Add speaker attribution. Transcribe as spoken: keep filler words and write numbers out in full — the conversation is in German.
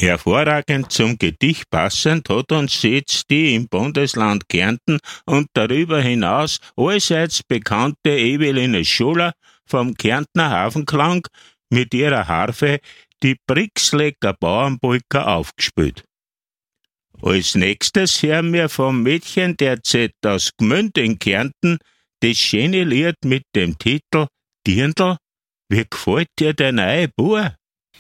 Speaker 1: Hervorragend zum Gedicht passend hat uns jetzt die im Bundesland Kärnten und darüber hinaus allseits bekannte Eveline Schuller vom Kärntner Hafenklang mit ihrer Harfe die Brixlecker Bauernpolka aufgespielt. Als nächstes hören wir vom Mädchen der Z aus Gmünd in Kärnten das schöne Lied mit dem Titel Dirndl, wie gefällt dir der neue Bur?